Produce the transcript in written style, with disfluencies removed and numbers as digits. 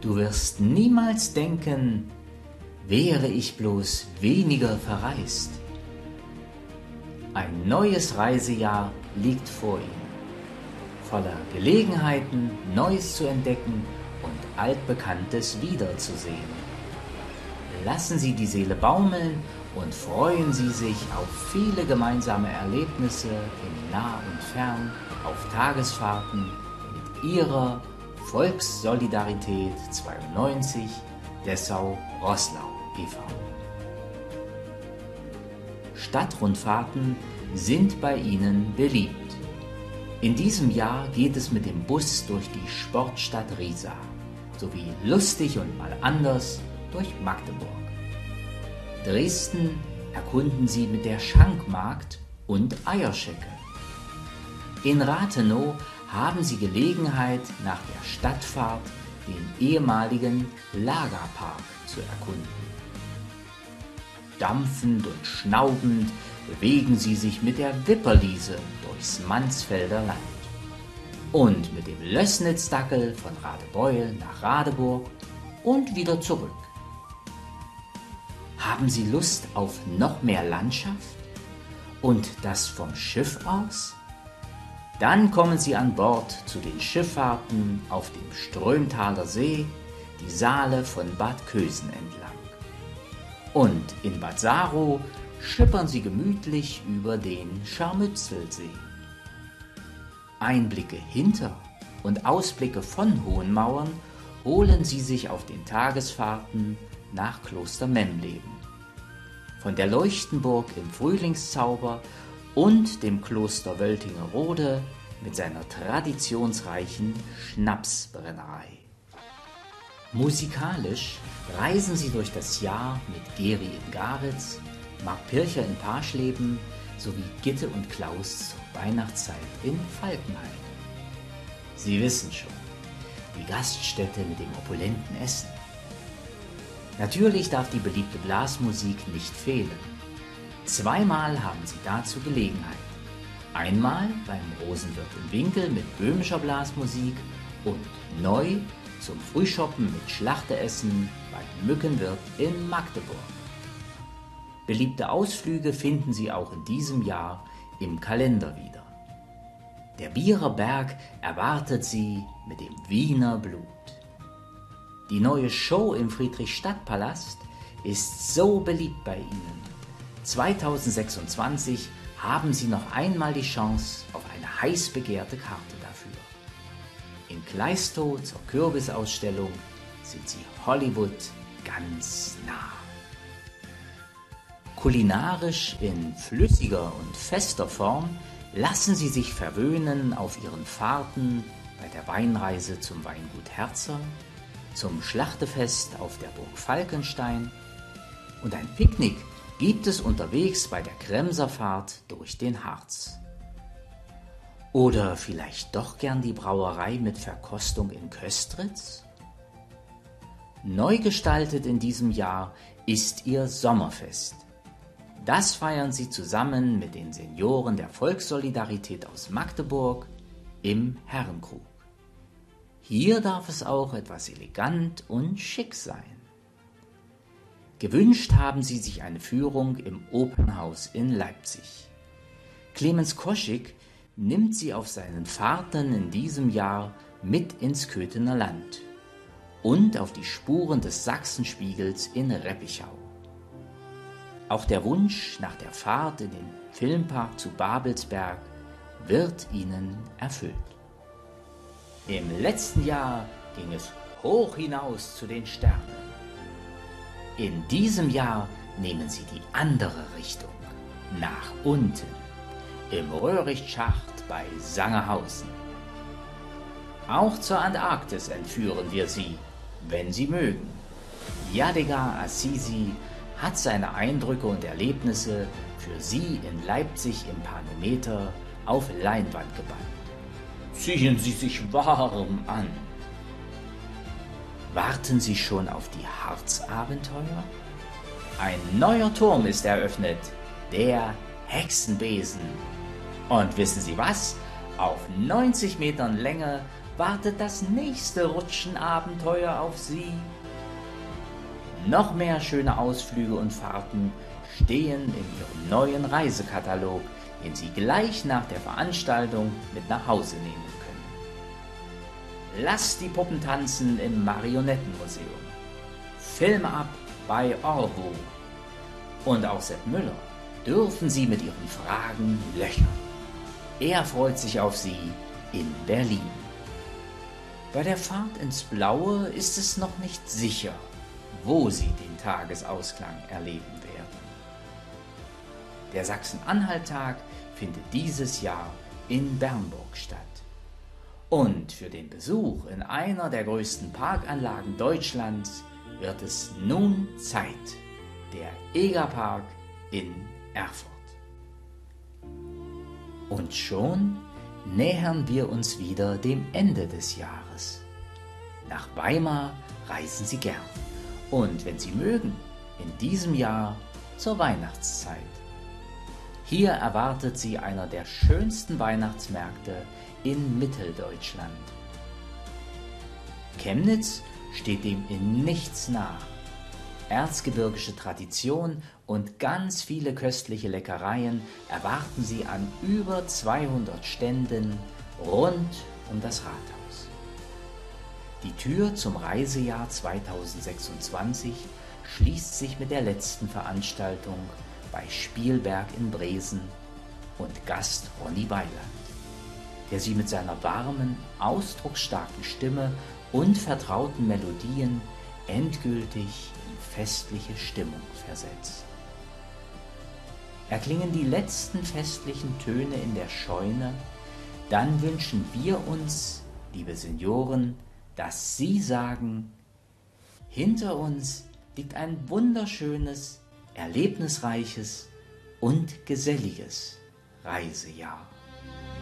Du wirst niemals denken, wäre ich bloß weniger verreist. Ein neues Reisejahr liegt vor Ihnen, voller Gelegenheiten, Neues zu entdecken und Altbekanntes wiederzusehen. Lassen Sie die Seele baumeln und freuen Sie sich auf viele gemeinsame Erlebnisse in nah und fern, auf Tagesfahrten mit Ihrer Volkssolidarität 92 Dessau-Roßlau e.V. Stadtrundfahrten sind bei Ihnen beliebt. In diesem Jahr geht es mit dem Bus durch die Sportstadt Riesa sowie lustig und mal anders durch Magdeburg. Dresden erkunden Sie mit der Schankmarkt und Eierschecke. In Rathenow haben Sie Gelegenheit, nach der Stadtfahrt den ehemaligen Lagerpark zu erkunden. Dampfend und schnaubend bewegen Sie sich mit der Wipperliese durchs Mansfelder Land. Und mit dem Lößnitzdackel von Radebeul nach Radeburg und wieder zurück. Haben Sie Lust auf noch mehr Landschaft? Und das vom Schiff aus? Dann kommen Sie an Bord zu den Schifffahrten auf dem Strömtaler See, die Saale von Bad Kösen entlang. Und in Bad Saro schippern Sie gemütlich über den Scharmützelsee. Einblicke hinter und Ausblicke von Hohen Mauern holen Sie sich auf den Tagesfahrten nach Kloster Memleben. Von der Leuchtenburg im Frühlingszauber und dem Kloster Wöltingerode mit seiner traditionsreichen Schnapsbrennerei. Musikalisch reisen Sie durch das Jahr mit Geri in Garitz, Mark Pircher in Parschleben sowie Gitte und Klaus zur Weihnachtszeit in Falkenhayn. Sie wissen schon, die Gaststätte mit dem opulenten Essen. Natürlich darf die beliebte Blasmusik nicht fehlen. Zweimal haben Sie dazu Gelegenheit. Einmal beim Rosenwirt im Winkel mit böhmischer Blasmusik und neu zum Frühschoppen mit Schlachteessen beim Mückenwirt in Magdeburg. Beliebte Ausflüge finden Sie auch in diesem Jahr im Kalender wieder. Der Bierer Berg erwartet Sie mit dem Wiener Blut. Die neue Show im Friedrichstadtpalast ist so beliebt bei Ihnen. 2026 haben Sie noch einmal die Chance auf eine heiß begehrte Karte dafür. In Kleistow zur Kürbisausstellung sind Sie Hollywood ganz nah. Kulinarisch in flüssiger und fester Form lassen Sie sich verwöhnen auf Ihren Fahrten bei der Weinreise zum Weingut Herzer, zum Schlachtefest auf der Burg Falkenstein und ein Picknick gibt es unterwegs bei der Kremserfahrt durch den Harz. Oder vielleicht doch gern die Brauerei mit Verkostung in Köstritz? Neu gestaltet in diesem Jahr ist Ihr Sommerfest. Das feiern Sie zusammen mit den Senioren der Volkssolidarität aus Magdeburg im Herrenkrug. Hier darf es auch etwas elegant und schick sein. Gewünscht haben Sie sich eine Führung im Opernhaus in Leipzig. Clemens Koschik nimmt Sie auf seinen Fahrten in diesem Jahr mit ins Köthener Land und auf die Spuren des Sachsenspiegels in Reppichau. Auch der Wunsch nach der Fahrt in den Filmpark zu Babelsberg wird Ihnen erfüllt. Im letzten Jahr ging es hoch hinaus zu den Sternen. In diesem Jahr nehmen Sie die andere Richtung, nach unten, im Röhricht-Schacht bei Sangerhausen. Auch zur Antarktis entführen wir Sie, wenn Sie mögen. Yadigar Assisi hat seine Eindrücke und Erlebnisse für Sie in Leipzig im Panometer auf Leinwand gebannt. Ziehen Sie sich warm an. Warten Sie schon auf die Harzabenteuer? Ein neuer Turm ist eröffnet, der Hexenbesen. Und wissen Sie was? Auf 90 Metern Länge wartet das nächste Rutschenabenteuer auf Sie. Noch mehr schöne Ausflüge und Fahrten stehen in Ihrem neuen Reisekatalog, den Sie gleich nach der Veranstaltung mit nach Hause nehmen können. Lasst die Puppen tanzen im Marionettenmuseum. Film ab bei Orwo. Und auch Sepp Müller dürfen Sie mit Ihren Fragen löchern. Er freut sich auf Sie in Berlin. Bei der Fahrt ins Blaue ist es noch nicht sicher, wo Sie den Tagesausklang erleben werden. Der Sachsen-Anhalt-Tag findet dieses Jahr in Bernburg statt. Und für den Besuch in einer der größten Parkanlagen Deutschlands wird es nun Zeit, der Egerpark in Erfurt. Und schon nähern wir uns wieder dem Ende des Jahres. Nach Weimar reisen Sie gern und, wenn Sie mögen, in diesem Jahr zur Weihnachtszeit. Hier erwartet Sie einer der schönsten Weihnachtsmärkte in Mitteldeutschland. Chemnitz steht dem in nichts nach. Erzgebirgische Tradition und ganz viele köstliche Leckereien erwarten Sie an über 200 Ständen rund um das Rathaus. Die Tür zum Reisejahr 2026 schließt sich mit der letzten Veranstaltung bei Spielberg in Bresen und Gast Ronny Weiland, der Sie mit seiner warmen, ausdrucksstarken Stimme und vertrauten Melodien endgültig in festliche Stimmung versetzt. Erklingen die letzten festlichen Töne in der Scheune, dann wünschen wir uns, liebe Senioren, dass Sie sagen: Hinter uns liegt ein wunderschönes, erlebnisreiches und geselliges Reisejahr.